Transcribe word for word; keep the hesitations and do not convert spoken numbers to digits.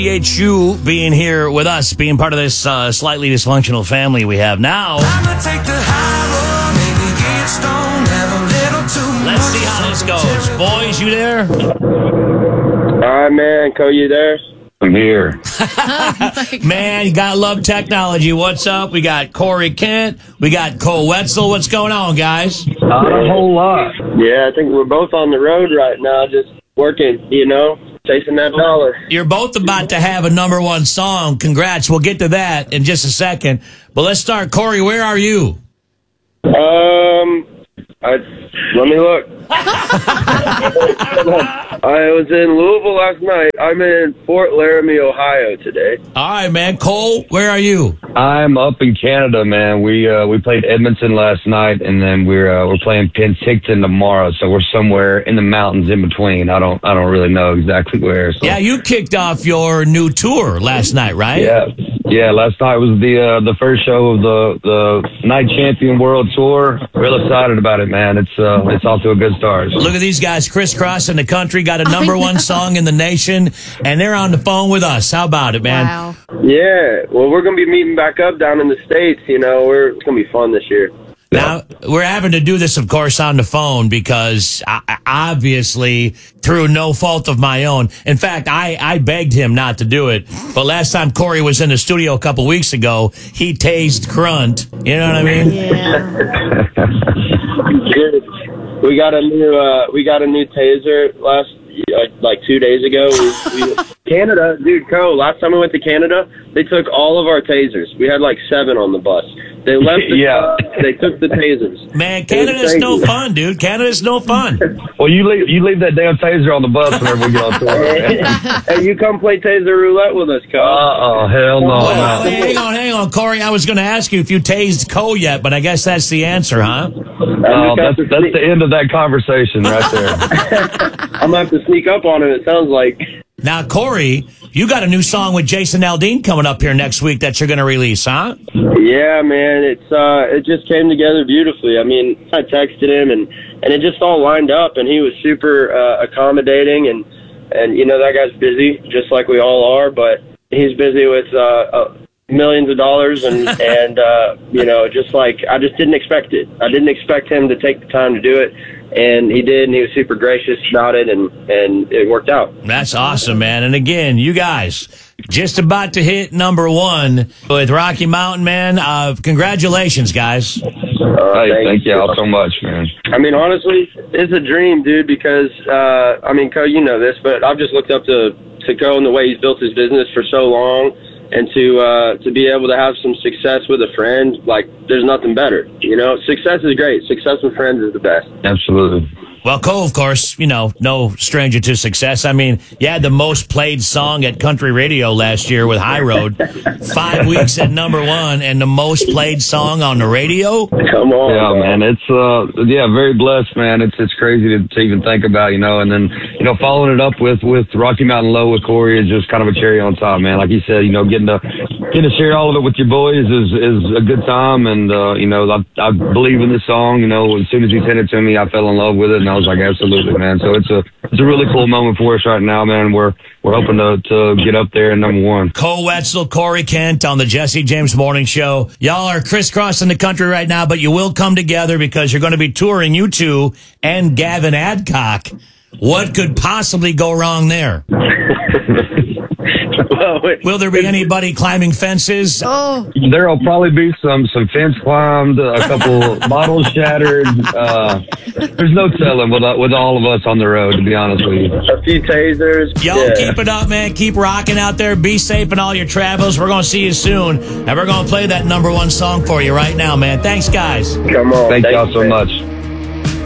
Appreciate you being here with us, being part of this uh, slightly dysfunctional family we have now. Take the high road, maybe get stoned, have a little too Let's see how this goes. Boys, you there? All right, man. Co, you there? I'm here. Man, you gotta love technology. What's up? We got Corey Kent. We got Cole Wetzel. What's going on, guys? Not a whole lot. Yeah, I think we're both on the road right now, just working, you know, chasing that dollar. You're both about to have a number one song. Congrats. We'll get to that in just a second. But let's start. Corey, where are you? Um, I, let me look. I was in Louisville last night. I'm in Fort Laramie, Ohio today. All right, man. Cole, where are you? I'm up in Canada, man. We uh, we played Edmonton last night, and then we're uh, we're playing Penticton tomorrow. So we're somewhere in the mountains in between. I don't I don't really know exactly where. So. Yeah, you kicked off your new tour last night, right? Yeah, yeah. Last night was the uh, the first show of the the Night Champion World Tour. Real excited about it, man. It's uh, it's off to a good start. Look at these guys crisscrossing the country, got a number one song in the nation, and they're on the phone with us. How about it, man? Wow. Yeah, well, we're going to be meeting back up down in the States, you know. We're, it's going to be fun this year. Now, we're having to do this, of course, on the phone because I, obviously, through no fault of my own. In fact, I, I begged him not to do it. But last time Corey was in the studio a couple weeks ago, he tased Grunt. You know what I mean? Yeah. Good. We got a new uh, we got a new taser last uh, like two days ago. We, we, Canada, dude, Co. Last time we went to Canada, they took all of our tasers. We had like seven on the bus. They left the Yeah. bus, they took the tasers. Man, Canada's no fun, dude. Canada's no fun. Well, you leave you leave that damn taser on the bus whenever we get on tour. Man. Hey, you come play taser roulette with us, Co. Uh oh, hell no. Well, no. hang on, hang on, Corey. I was going to ask you if you tased Cole yet, but I guess that's the answer, huh? Oh, that's, that's the end of that conversation right there. I'm going to have to sneak up on him, it sounds like. Now, Corey, you got a new song with Jason Aldean coming up here next week that you're going to release, huh? Yeah, man, it's uh, it just came together beautifully. I mean, I texted him, and, and it just all lined up, and he was super uh, accommodating, and, and, you know, that guy's busy, just like we all are, but he's busy with uh, uh, millions of dollars, and, and uh, you know, just like, I just didn't expect it. I didn't expect him to take the time to do it. And he did, and he was super gracious about it, and, and it worked out. That's awesome, man. And again, you guys, just about to hit number one with Rocky Mountain, man. Uh, congratulations, guys. Uh, Hey, thank you all so much, man. I mean, honestly, it's a dream, dude, because, uh, I mean, Co, you know this, but I've just looked up to, to Co and the way he's built his business for so long, and to uh, to be able to have some success with a friend, like, there's nothing better. You know, success is great. Success with friends is the best. Absolutely. Well, Cole, of course, you know, no stranger to success. I mean, you had the most played song at country radio last year with High Road. Five weeks at number one and the most played song on the radio. Come on. Yeah, man. It's, uh, yeah, very blessed, man. It's, it's crazy to, to even think about, you know, and then, you know, following it up with, with Rocky Mountain Low with Corey is just kind of a cherry on top, man. Like you said, you know, getting to, getting to share all of it with your boys is, is a good time. And, uh, you know, I, I believe in this song, you know, as soon as you sent it to me, I fell in love with it. And I was like, absolutely, man. So it's a, it's a really cool moment for us right now, man. We're, we're hoping to, to get up there in number one. Cole Wetzel, Corey Kent on the Jesse James Morning Show. Y'all are crisscrossing the country right now, but you will come together because you're going to be touring, you two and Gavin Adcock. What could possibly go wrong there? Well, wait. Will there be anybody climbing fences? Oh, There'll probably be some, some fence climbed, a couple bottles shattered. Uh, there's no telling with, with all of us on the road, to be honest with you. A few tasers. Y'all yeah. keep it up, man. Keep rocking out there. Be safe in all your travels. We're going to see you soon. And we're going to play that number one song for you right now, man. Thanks, guys. Come on. Thank Thank y'all you, so man. much.